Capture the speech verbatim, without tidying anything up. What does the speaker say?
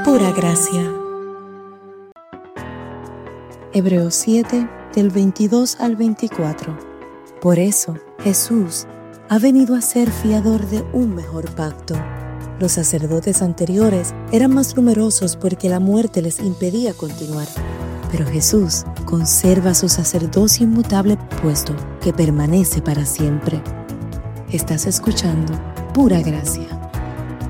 pura gracia. Hebreos siete, del veintidós al veinticuatro. Por eso, Jesús ha venido a ser fiador de un mejor pacto. Los sacerdotes anteriores eran más numerosos porque la muerte les impedía continuar. Pero Jesús conserva su sacerdocio inmutable puesto que permanece para siempre. Estás escuchando Pura Gracia.